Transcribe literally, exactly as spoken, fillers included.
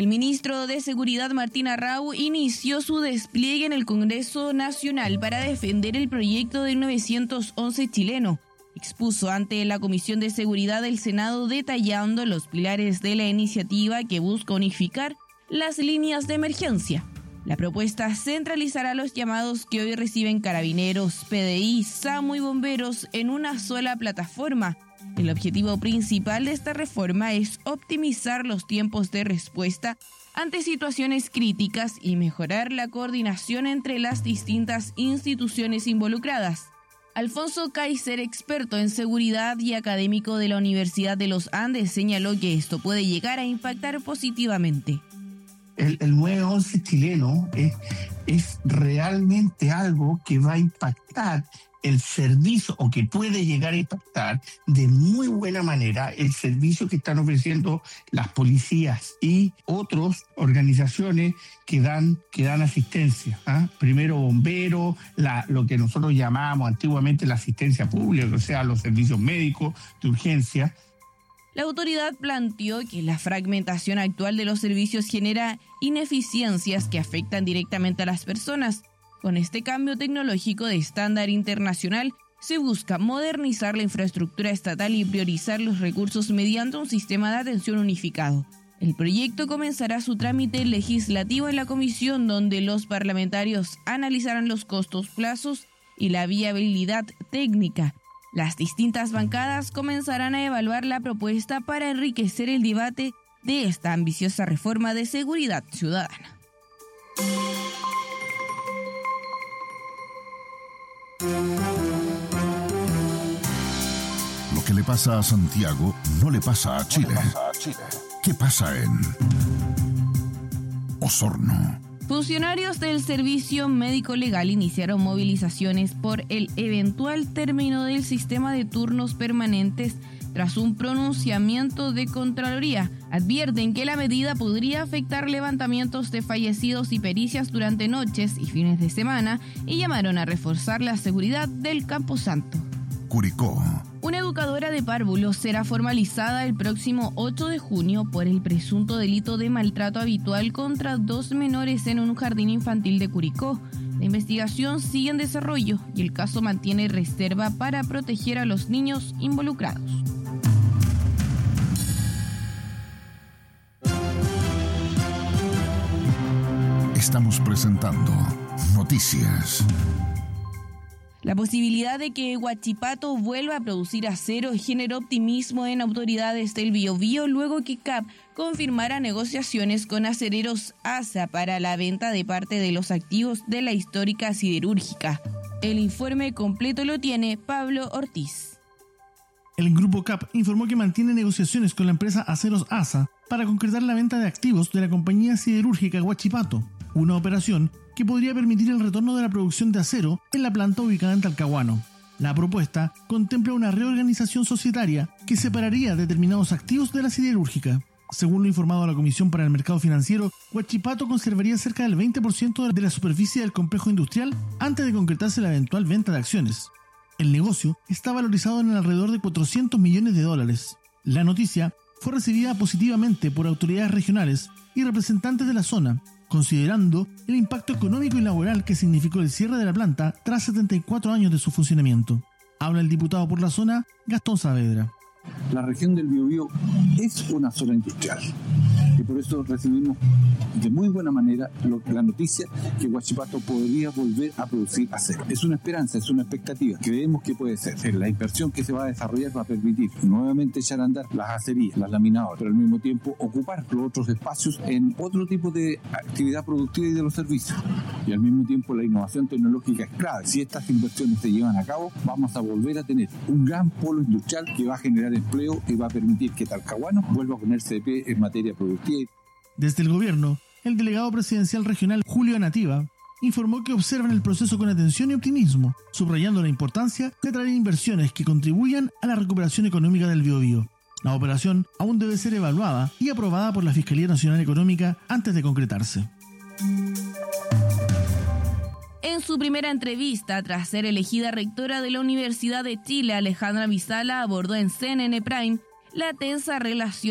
El ministro de Seguridad, Martín Arrau, inició su despliegue en el Congreso Nacional para defender el proyecto del novecientos once chileno. Expuso ante la Comisión de Seguridad del Senado detallando los pilares de la iniciativa que busca unificar las líneas de emergencia. La propuesta centralizará los llamados que hoy reciben carabineros, P D I, SAMU y bomberos en una sola plataforma. El objetivo principal de esta reforma es optimizar los tiempos de respuesta ante situaciones críticas y mejorar la coordinación entre las distintas instituciones involucradas. Alfonso Kaiser, experto en seguridad y académico de la Universidad de los Andes, señaló que esto puede llegar a impactar positivamente. El, el nueve once chileno es, es realmente algo que va a impactar el servicio, o que puede llegar a impactar de muy buena manera el servicio que están ofreciendo las policías y otras organizaciones que dan, que dan asistencia. ¿ah? Primero bomberos, la, lo que nosotros llamábamos antiguamente la asistencia pública, o sea, los servicios médicos de urgencia. La autoridad planteó que la fragmentación actual de los servicios genera ineficiencias que afectan directamente a las personas. Con este cambio tecnológico de estándar internacional, se busca modernizar la infraestructura estatal y priorizar los recursos mediante un sistema de atención unificado. El proyecto comenzará su trámite legislativo en la comisión, donde los parlamentarios analizarán los costos, plazos y la viabilidad técnica. Las distintas bancadas comenzarán a evaluar la propuesta para enriquecer el debate de esta ambiciosa reforma de seguridad ciudadana. Lo que le pasa a Santiago no le pasa a Chile. ¿Qué pasa en Osorno? Funcionarios del Servicio Médico Legal iniciaron movilizaciones por el eventual término del sistema de turnos permanentes tras un pronunciamiento de Contraloría. Advierten que la medida podría afectar levantamientos de fallecidos y pericias durante noches y fines de semana y llamaron a reforzar la seguridad del Camposanto. Curicó. Una educadora de párvulos será formalizada el próximo ocho de junio por el presunto delito de maltrato habitual contra dos menores en un jardín infantil de Curicó. La investigación sigue en desarrollo y el caso mantiene reserva para proteger a los niños involucrados. Estamos presentando Noticias. La posibilidad de que Huachipato vuelva a producir acero generó optimismo en autoridades del Biobío luego que C A P confirmara negociaciones con acereros A S A para la venta de parte de los activos de la histórica siderúrgica. El informe completo lo tiene Pablo Ortiz. El grupo C A P informó que mantiene negociaciones con la empresa Aceros A S A para concretar la venta de activos de la compañía siderúrgica Huachipato, una operación que podría permitir el retorno de la producción de acero en la planta ubicada en Talcahuano. La propuesta contempla una reorganización societaria que separaría determinados activos de la siderúrgica. Según lo informado a la Comisión para el Mercado Financiero, Huachipato conservaría cerca del veinte por ciento de la superficie del complejo industrial antes de concretarse la eventual venta de acciones. El negocio está valorizado en alrededor de cuatrocientos millones de dólares. La noticia fue recibida positivamente por autoridades regionales y representantes de la zona, considerando el impacto económico y laboral que significó el cierre de la planta tras setenta y cuatro años de su funcionamiento. Habla el diputado por la zona, Gastón Saavedra. La región del Biobío es una zona industrial y por eso recibimos de muy buena manera lo, la noticia que Huachipato podría volver a producir acero. Es una esperanza, es una expectativa. Creemos que puede ser. La inversión que se va a desarrollar va a permitir nuevamente echar a andar las acerías, las laminadoras, pero al mismo tiempo ocupar los otros espacios en otro tipo de actividad productiva y de los servicios. Y al mismo tiempo la innovación tecnológica es clave. Si estas inversiones se llevan a cabo, vamos a volver a tener un gran polo industrial que va a generar empleo y va a permitir que Talcahuano vuelva a ponerse de pie en materia productiva. Desde el gobierno, el delegado presidencial regional Julio Nativa informó que observan el proceso con atención y optimismo, subrayando la importancia de traer inversiones que contribuyan a la recuperación económica del Biobío. La operación aún debe ser evaluada y aprobada por la Fiscalía Nacional Económica antes de concretarse. En su primera entrevista, tras ser elegida rectora de la Universidad de Chile, Alejandra Vizala abordó en C N N Prime la tensa relación